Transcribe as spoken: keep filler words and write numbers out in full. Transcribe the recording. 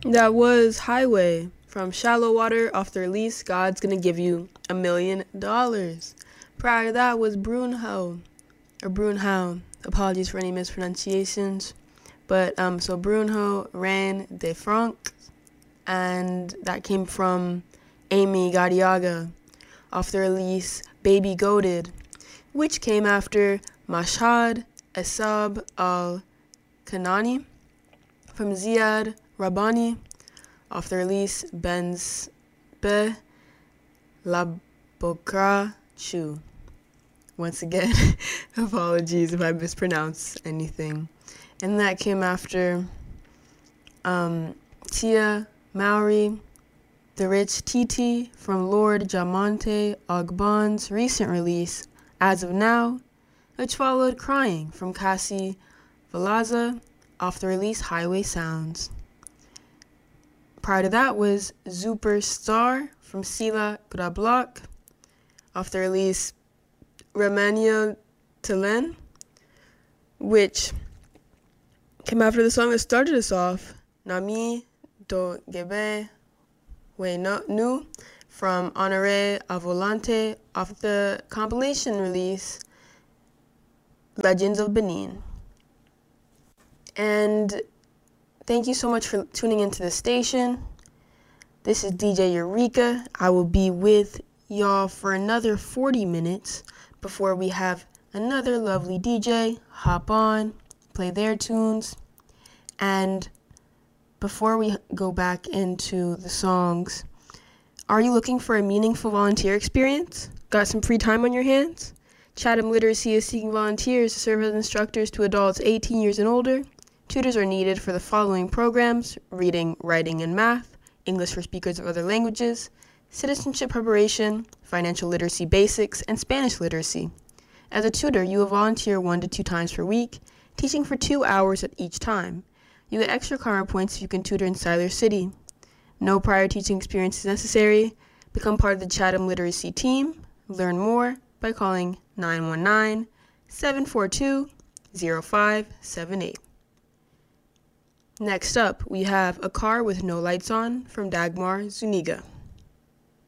That was Highway from Shallow Water off the release God's Gonna Give You a Million Dollars. Prior to that was Brunho, or Brunhau. Apologies for any mispronunciations. But um, so Brunho ran de Franck, and that came from Amy Gadiaga off the release Baby Goated, which came after Mashhad Esab al-Kanani from Ziad Rabbani off the release Benz Be La Bokra Chu. Once again, apologies if I mispronounce anything. And that came after um, Tia Mowry, The Rich Titi from Lord Jamonte Ogbon's recent release, As of Now, which followed Crying from Cassie Valaza off the release Highway Sounds. Prior to that was Superstar from Sila Grablok off the release Romania Telen, which came after the song that started us off, Nami Do Gebe We No Nu from Honoré Avolante off the compilation release Legends of Benin. And thank you so much for tuning into the station. This is D J Eureka. I will be with y'all for another forty minutes before we have another lovely D J hop on, play their tunes. And before we go back into the songs, are you looking for a meaningful volunteer experience? Got some free time on your hands? Chatham Literacy is seeking volunteers to serve as instructors to adults eighteen years and older. Tutors are needed for the following programs: reading, writing, and math, English for speakers of other languages, citizenship preparation, financial literacy basics, and Spanish literacy. As a tutor, you will volunteer one to two times per week, teaching for two hours at each time. You get extra karma points if you can tutor in Siler City. No prior teaching experience is necessary. Become part of the Chatham Literacy team. Learn more by calling nine one nine, seven four two, zero five seven eight. Next up, we have A Car with No Lights On from Dagmar Zuniga.